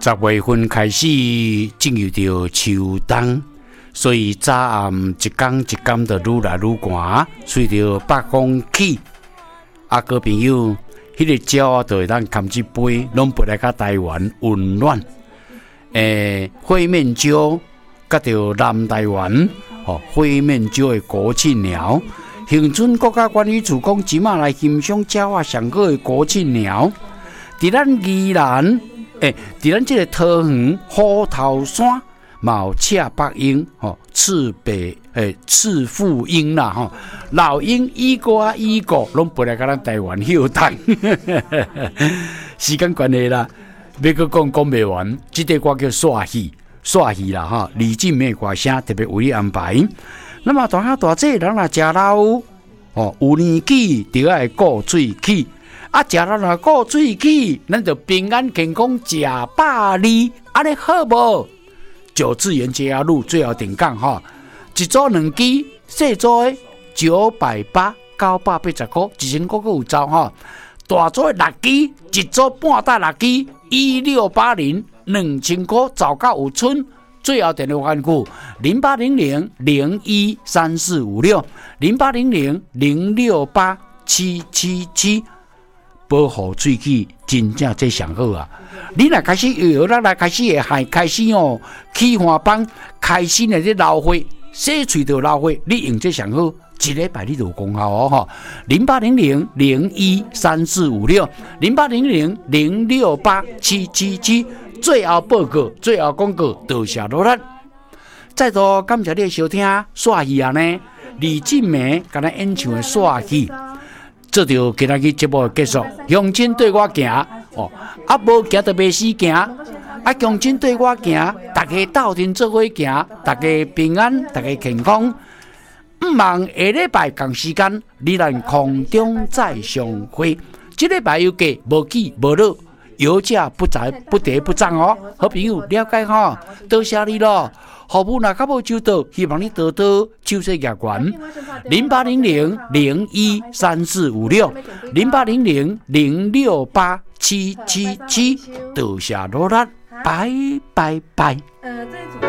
10月份开始进入到秋冬，所以早暗一天一天就愈来愈寒，随着北风起，各位朋友，迄个鸟啊，就会当含一杯，拢飞来到台湾温暖。灰面鸟，甲着南台湾，灰面鸟的国庆鸟。恒春国家管理处讲，即马来欣赏鸟啊上好的国庆鸟，伫咱宜兰，伫咱这个桃园虎头山，有赤白鹰，赤腹鹰啦，老鹰、伊瓜、伊果，拢飞来甲咱台湾休谈。时间关系啦，要搁讲袂完，这个歌叫煞戏啦李静美歌声特别为你安排。那么大大这人若食老，有年纪就要顾水气，食老若顾水气，咱就平安健康食120，安尼好无？九智元节啊路最后定讲一组2支，细组的980、980块，1000块有走大组的6支，一组半大6支，1680 2000块走到有剩。最后电话番号0800013456 0800068777，保护水气真正最上好啊！你若开始又咱来开始会害开始起花斑，开始的这老花，洗喙就老花，你用这上好。一礼拜你就有功效0800013456 0800068777。最后报告，最后广告，多谢罗兰。再度感谢你的收听，煞戏啊呢，李静美甲咱演唱的煞戏，这就今日节目结束。向前对我行，无行就袂死行，向前对我行，大家斗阵做伙行，大家平安，大家健康。毋忙下礼拜同时间，你咱空中再相会。这礼拜有假无起无落。有价不在，不跌不涨好朋友了解多谢你咯。服务若较无周到，希望你多多手势牙关。0800013456 0800068777，多谢罗兰，拜拜拜。